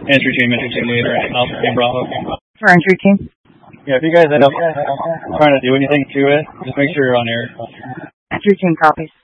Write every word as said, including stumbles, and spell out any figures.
Entry team, entry team leader, Alpha Team Bravo. For entry team. Yeah, if you guys end up trying to do anything to it, just make sure you're on air. Entry team copies.